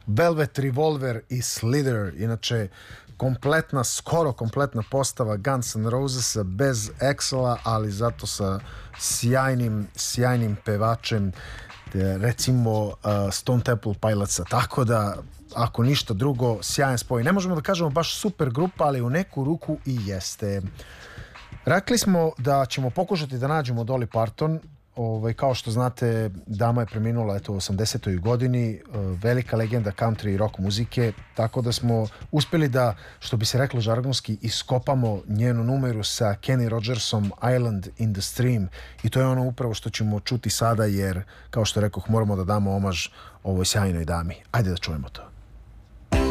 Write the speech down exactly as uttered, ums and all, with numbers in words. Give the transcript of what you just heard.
Velvet Revolver i Slither, inače kompletna, skoro kompletna postava Guns N' Rosesa bez Axla, ali zato sa sjajnim, sjajnim pevačem, recimo uh, Stone Temple Pilotsa, tako da ako ništa drugo, sjajan spoj. Ne možemo da kažemo baš super grupa, ali u neku ruku i jeste. Rekli smo da ćemo pokušati da nađemo Dolly Parton. Ovaj, kao što znate, dama je preminula eto, u osamdesetoj godini, velika legenda country i rock muzike, tako da smo uspeli da, što bi se reklo žargonski, iskopamo njenu numeru sa Kenny Rogersom, Island in the Stream, i to je ono upravo što ćemo čuti sada, jer, kao što rekoh, moramo da damo omaž ovoj sjajnoj dami. Ajde da čujemo to.